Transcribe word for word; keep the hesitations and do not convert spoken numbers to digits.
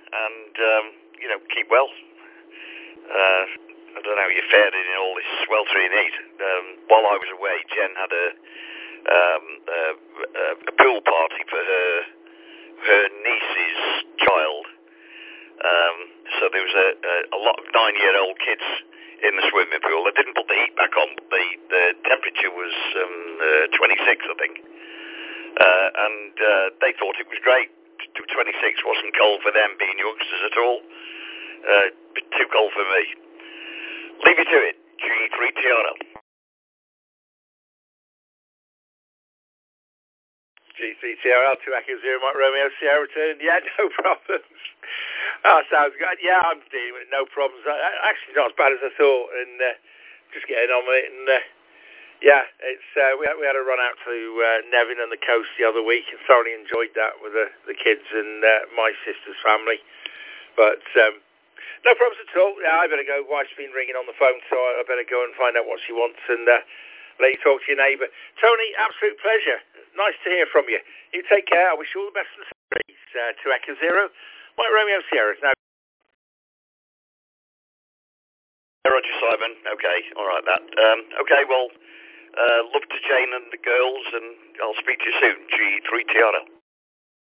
and um, you know, keep well. Uh, I don't know how you fared in all this sweltering heat. Um, while I was away, Jen had a um, a, a pool party for her her niece's child. Um, so there was a, a, a lot of nine-year-old kids in the swimming pool. They didn't put the heat back on, but the, the temperature was um, uh, twenty-six, I think. Uh, and uh, they thought it was great. twenty-six wasn't cold for them, being youngsters at all. Uh, bit too cold for me. Leave you to it. G three T R L. G three T R L, two Echo Zero, Mike Romeo, Sierra returning. Yeah, no problems. Oh, sounds good. Yeah, I'm dealing with it, no problems. Actually, not as bad as I thought, and uh, just getting on with it. And uh, yeah, it's uh, we had, we had a run out to uh, Nevin and the coast the other week, and thoroughly enjoyed that with the, the kids and uh, my sister's family. But um, no problems at all. Yeah, I better go. Wife's been ringing on the phone, so I better go and find out what she wants and uh, let you talk to your neighbour. Tony, absolute pleasure. Nice to hear from you. You take care. I wish you all the best in the series. Uh, to Echo Zero, Mike Romeo Sierra. Now, Roger Simon. Okay, all right. That. Um, okay. Well, uh, love to Jane and the girls, and I'll speak to you soon. G three T R L.